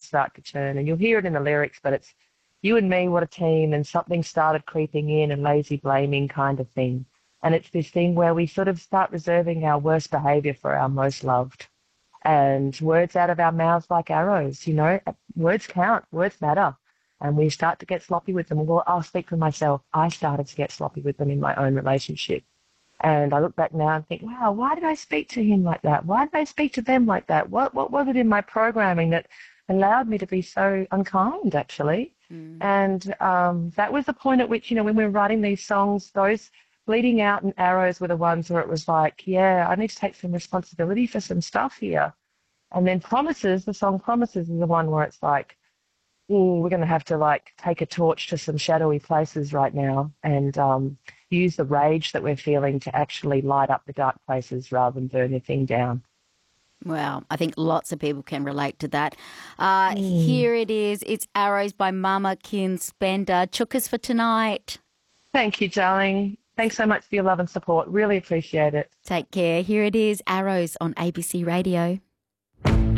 start to turn. And you'll hear it in the lyrics, but it's you and me, what a team, and something started creeping in and lazy blaming kind of thing. And it's this thing where we sort of start reserving our worst behaviour for our most loved. And words out of our mouths like arrows, you know, words count, words matter. And we start to get sloppy with them. Well, I'll speak for myself. I started to get sloppy with them in my own relationship. And I look back now and think, wow, why did I speak to him like that? Why did I speak to them like that? What was it in my programming that allowed me to be so unkind, actually? And that was the point at which, you know, when we were writing these songs, those bleeding out and arrows were the ones where it was like, yeah, I need to take some responsibility for some stuff here. And then Promises, the song Promises is the one where it's like, oh, we're going to have to like take a torch to some shadowy places right now and use the rage that we're feeling to actually light up the dark places rather than burn the thing down. Wow, I think lots of people can relate to that. Here it is. It's Arrows by Mama Kin Spender. Chookas for tonight. Thank you, darling. Thanks so much for your love and support. Really appreciate it. Take care. Here it is, Arrows on ABC Radio.